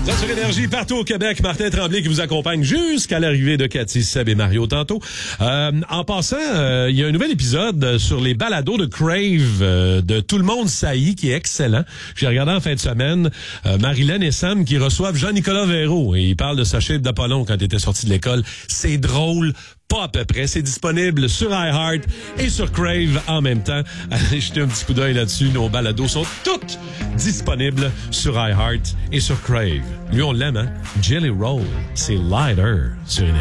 Sur Énergie, partout au Québec, Martin Tremblay qui vous accompagne jusqu'à l'arrivée de Cathy, Seb et Mario tantôt. En passant, il y a un nouvel épisode sur les balados de Crave de Tout le monde saillit qui est excellent. J'ai regardé en fin de semaine Marilyn et Sam qui reçoivent Jean-Nicolas Véraud et ils parlent de sa chute d'Apollon quand il était sorti de l'école. C'est drôle. Pas à peu près. C'est disponible sur iHeart et sur Crave en même temps. Allez jeter un petit coup d'œil là-dessus. Nos balados sont toutes disponibles sur iHeart et sur Crave. Lui, on l'aime, hein? Jelly Roll, c'est lighter sur Énergie.